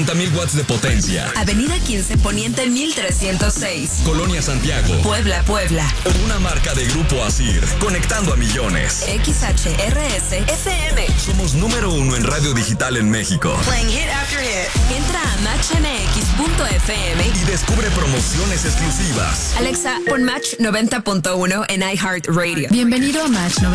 50,000 watts de potencia. Avenida 15 Poniente 1306. Colonia Santiago. Puebla. Una marca de Grupo Asir, conectando a millones. XHRS FM. Somos número 1 en radio digital en México. Playing hit after hit. Entra a matchmx.fm y descubre promociones exclusivas. Alexa, pon Match 90.1 en iHeartRadio. Bienvenido a Match